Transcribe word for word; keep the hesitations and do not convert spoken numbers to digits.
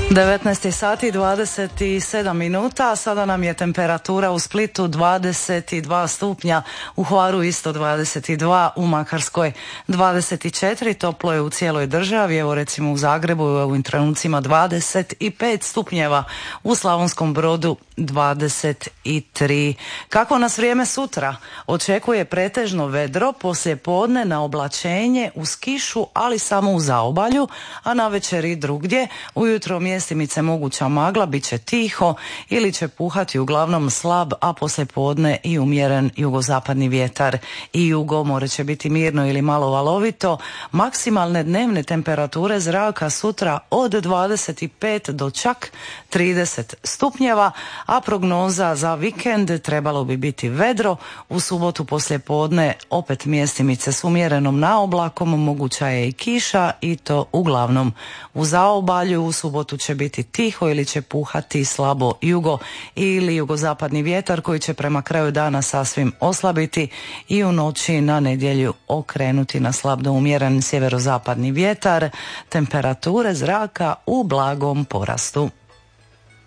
devetnaest sati i dvadeset sedam minuta, sada nam je temperatura u Splitu dvadeset dva stupnja, u Hvaru isto dvadeset dva, u Makarskoj dvadeset četiri, toplo je u cijeloj državi, evo recimo u Zagrebu u ovim trenucima dvadeset pet stupnjeva, u Slavonskom Brodu dvadeset tri. Kako nas vrijeme sutra? Očekuje pretežno vedro, poslije podne na oblačenje uz kišu, ali samo u zaobalju, a navečer i drugdje. Ujutro mjestimice moguća magla, bit će tiho ili će puhati uglavnom slab, a poslije podne i umjeren jugozapadni vjetar. I jugo more će biti mirno ili malo valovito. Maksimalne dnevne temperature zraka sutra od dvadeset pet do čak trideset stupnjeva, a prognoza za vikend trebalo bi biti vedro. U subotu poslije podne opet mjestimice s umjerenom naoblakom, moguća je i kiša i to uglavnom u zaobalju. U subotu će biti tiho ili će puhati slabo jugo ili jugozapadni vjetar koji će prema kraju dana sasvim oslabiti i u noći na nedjelju okrenuti na slab do umjeren sjeverozapadni vjetar. Temperature zraka u blagom porastu.